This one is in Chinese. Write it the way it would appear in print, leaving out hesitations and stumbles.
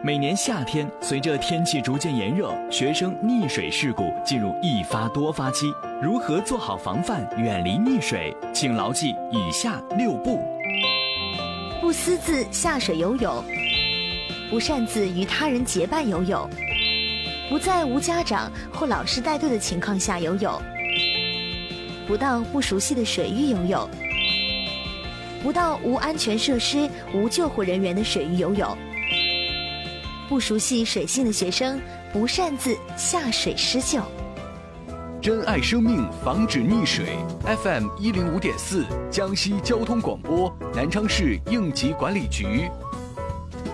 每年夏天，随着天气逐渐炎热，学生溺水事故进入一发多发期。如何做好防范，远离溺水？请牢记以下6不： 不私自下水游泳，不擅自与他人结伴游泳，不在无家长或老师带队的情况下游泳，不到不熟悉的水域游泳，不到无安全设施、无救护人员的水域游泳。不熟悉水性的学生不擅自下水施救。 珍爱生命，防止溺水。FM105.4，江西交通广播，南昌市应急管理局。